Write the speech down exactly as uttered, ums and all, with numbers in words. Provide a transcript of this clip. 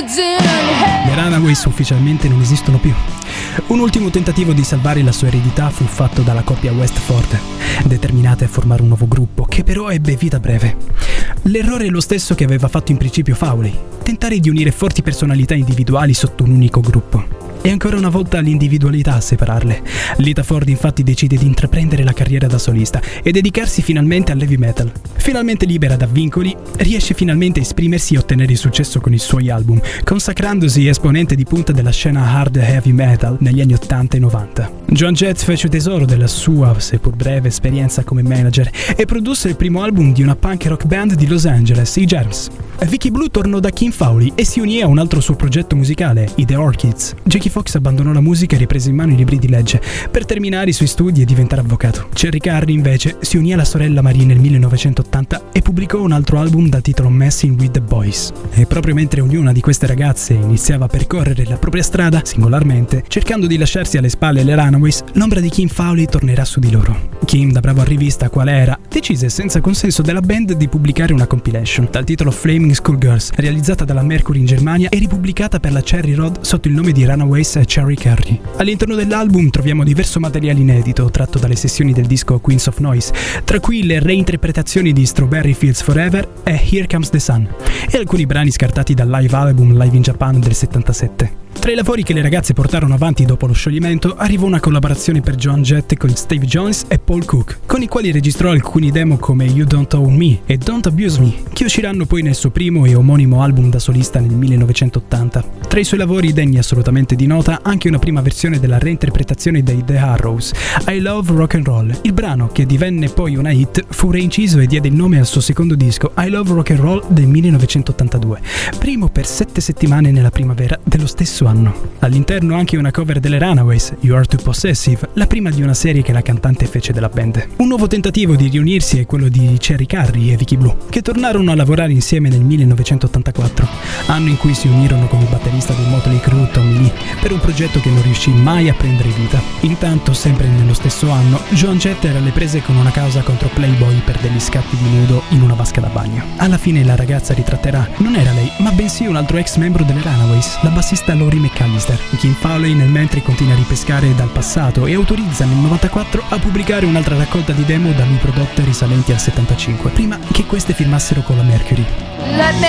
Le Runaways ufficialmente non esistono più. Un ultimo tentativo di salvare la sua eredità fu fatto dalla coppia Westford, determinata a formare un nuovo gruppo, che però ebbe vita breve. L'errore è lo stesso che aveva fatto in principio Fowley, tentare di unire forti personalità individuali sotto un unico gruppo. E ancora una volta l'individualità a separarle. Lita Ford infatti decide di intraprendere la carriera da solista e dedicarsi finalmente all'heavy metal. Finalmente libera da vincoli, riesce finalmente a esprimersi e ottenere il successo con i suoi album, consacrandosi esponente di punta della scena hard heavy metal negli anni ottanta e novanta. Joan Jett fece tesoro della sua, seppur breve, esperienza come manager e produsse il primo album di una punk rock band di Los Angeles, i Germs. Vicki Blue tornò da Kim Fowley e si unì a un altro suo progetto musicale, i The Orchids. Jackie Fox abbandonò la musica e riprese in mano i libri di legge per terminare i suoi studi e diventare avvocato. Cherry Carey invece si unì alla sorella Marie nel millenovecentottanta e pubblicò un altro album dal titolo Messing with the Boys. E proprio mentre ognuna di queste ragazze iniziava a percorrere la propria strada singolarmente, cercando di lasciarsi alle spalle le Runaways, l'ombra di Kim Fowley tornerà su di loro. Kim, da bravo arrivista quale era, decise senza consenso della band di pubblicare una compilation dal titolo Flaming Schoolgirls, realizzata dalla Mercury in Germania e ripubblicata per la Cherry Road sotto il nome di Runaways e Cherry Carey. All'interno dell'album troviamo diverso materiale inedito tratto dalle sessioni del disco Queens of Noise, tra cui le reinterpretazioni di Strawberry Fields Forever e Here Comes the Sun, e alcuni brani scartati dal live album Live in Japan del settantasette. Tra i lavori che le ragazze portarono avanti dopo lo scioglimento arrivò una collaborazione per Joan Jett con Steve Jones e Paul Cook, con i quali registrò alcuni demo come You Don't Own Me e Don't Abuse Me, che usciranno poi nel suo primo e omonimo album da solista nel millenovecentottanta. Tra i suoi lavori degni assolutamente di nota anche una prima versione della reinterpretazione dei The Arrows, I Love Rock and Roll. Il brano, che divenne poi una hit, fu reinciso e diede il nome al suo secondo disco, I Love Rock and Roll del millenovecentottantadue, primo per sette settimane nella primavera dello stesso anno. All'interno anche una cover delle Runaways, You Are Too Possessive, la prima di una serie che la cantante fece della band. Un nuovo tentativo di riunirsi è quello di Cherry Carey e Vicki Blue, che tornarono a lavorare insieme nel millenovecentottantaquattro, anno in cui si unirono con il batterista dei Motley Crue Tommy Lee, per un progetto che non riuscì mai a prendere vita. Intanto, sempre nello stesso anno, Joan Jett era alle prese con una causa contro Playboy per degli scatti di nudo in una vasca da bagno. Alla fine la ragazza ritratterà, non era lei, ma bensì un altro ex membro delle Runaways, la bassista Laurie McAllister. Kim Fowley nel mentre continua a ripescare dal passato e autorizza nel novantaquattro a pubblicare un'altra raccolta di demo da lui prodotte risalenti al settantacinque, prima che queste firmassero con la Mercury. Let me